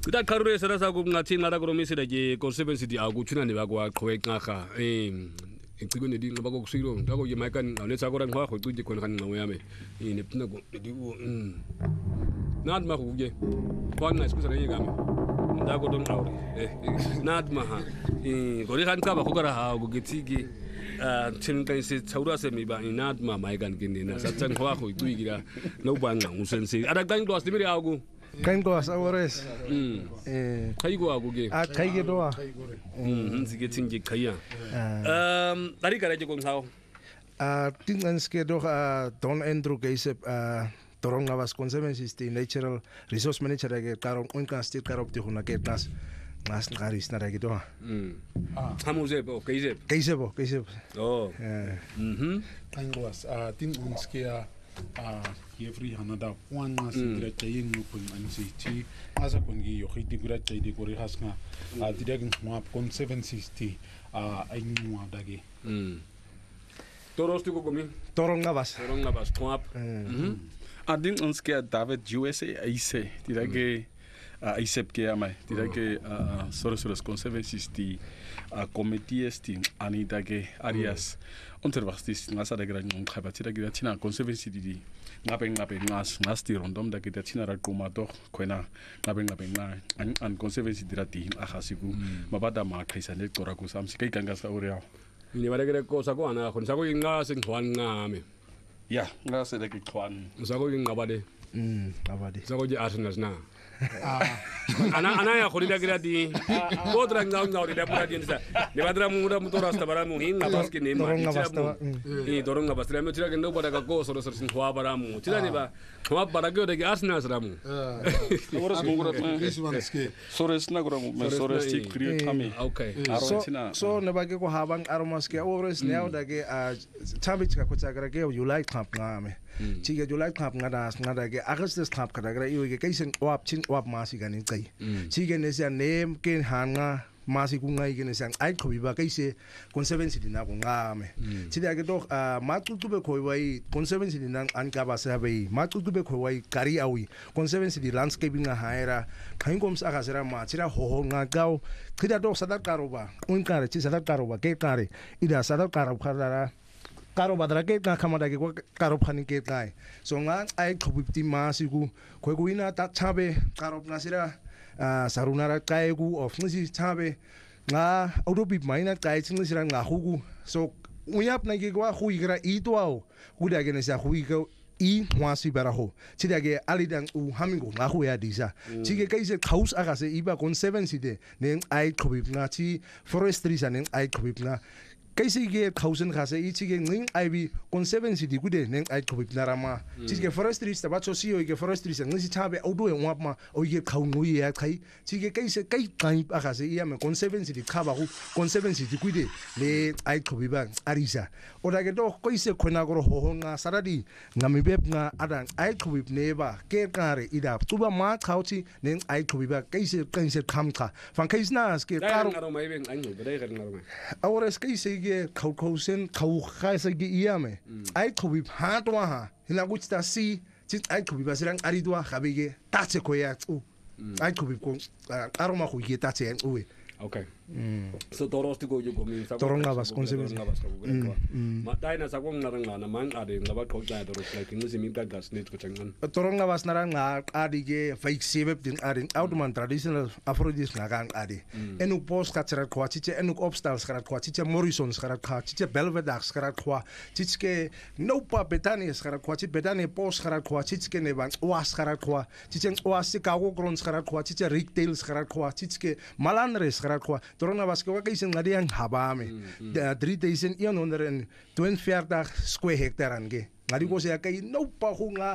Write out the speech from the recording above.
Kuda karure serasa ku ngathi ngara kuromisela ke conservancy di akuthuna ne bakwa qhweqaga iciko nedi ngoba kokusilo ndako ke maika ngawletsa kora ngwa go tuje khona kan ngawe yame ne pina go di not ma go ke kwana isikuza ke ngame ndako don aure not ma ha go ri kan ka ba go kara ha go getsiki tsinka ise tsaura se mi ba not ma maika ngene na sa tsang go go tuigira no ba ngusense ada kan do astimiri agu Kain ko asa ores. Kaigo aguge. Kaige doa. Nzige tinge kaya. Dari kara je kong sao. Tingan ske do Don Andrew Geisep torong ngawas conservancy natural resource manager ke karong unka state karop ti huna ke tas ngas ngaris na ragi doa. Hamuze bo Geisep. Geisep. Oh. Kain ko tingan ske every hanada one mas gira chayin nupun ansi asa kongi yo khiti gira chay de kori hasna direct map kon 760 ay nuwa dage Toros tu ko komi torong ngabas twap adin onske David USA aise dirage aisep ke amai dirage soros kon 760 committee esti ani dage arias unterwachtis ngasa de gira ngom khabatira gira tina conservancy di ngabe ngas ti rondom da kita china ra kuma to khoina ngabe na an conservancy dirati akhasiku mabada ma khaisa ne tora ku samsi kai kanga sa ore ni bare gere ko sa ko ana khon sa ko inga sing khwan ngame ya ngase de ki khwan sa ko inga bade abadi sa ko je arsenal na ana ya khori da gira di ko tra ngau di da pura di sa ne badra muda mutora sta bara mu hinga paske ne ma dorong ngabas tra me tira ke no pada ka ko soro sin khwa bara mu tira ne ba khwa bara ke de arsenal sra mu soros mungura soros na gura mu soros ti kriyo kami okay so ne ba ke ko habang aromas ke ores ne da ke chamich ka ko chagra ke you like camp ngame chige you like camp ngada ke augustus camp kada gra iwe ke kaisen wap masi ganin kai chige ne sia name ke hanga masi ku ngai ke ne sang ai khobi ba kaise conservancy dina ko ngame chide ke to matutube khoi wai conservancy dina an ka ba sa bai matutube khoi wai kari awi conservancy di landscaping nga haira khain kom sa ka sera ma chira ho nga gao khida to sadar karoba un kare chi sadar karoba ke kare ida sadar karob khara karo badra ke ka khamada ke karo phani ke kai so nga ai khobipti ma siku khoi kuina ta chabe karo nasira sarunara kai gu of nisi chabe nga autobi maina kai chingisira nga hugu so uyap na ke kwa huigra itwao kuda ke nesa huiga I mwasi baraho chidage alidang u hamingo nga huya disa chige kaise khaus aga se iba kon 7 side neng ai khobip nga chi forestry sa neng ai khobip nga kaisi ge khausen khase ichi ge ning ibi conservancy di gude neng ai khobip narama chige forestry sta ba chosio ge forestry sa ngisi chabe audo e ngap ma o ge khau ngui ya khai chige kaise kai kai akhase iya me conservancy di khaba ku conservancy di gude le ai khobiba arisa oda ge do kaise khona goro ho nga saradi ngami beb nga adan ai khobip neba ke kare ida tuba ma khauchi neng ai khobiba kaise kham kha fan kaisna ske karo ngaro mai ben anyo bere ngaro mai awres kaise ge khausen khau khaisa ge iame ai khobi hatwa ha hina guchta si chit ai khobi basirang aridwa khabige tache koya u ai khobi ko aroma khu ge tache uwe okay so toros ti go yo komi sa toronga bas conservancy ma dai na sa ko ngara na man ade ngaba ko ta toros like ngisi min ka gas net ko changan toronga bas naranga adige fake sebeb din adin outman traditional aphrodis nagang ade enu post ka tsara kwa chiche enu obstacles kara kwa chiche morrisons kara kwa chiche belvedax kara kwa chiche no pa betani kara kwa chiche betani post kara kwa chiche ne ban was kara kwa chiche was ka go grons kara kwa chiche retails kara kwa chiche malanres kara kwa Torona was ko kaisen ngadi ang habame 3000 124 square hectare ange ngadi ko siya kay no pa ko nga